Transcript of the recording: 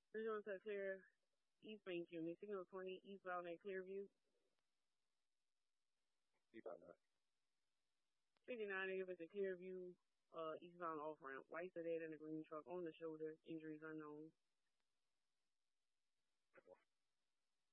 Visual to clear East Main County, signal 20 eastbound at Clearview. Keep on that. 59 is at Clearview, eastbound off ramp. White's dead in a green truck on the shoulder. Injuries unknown.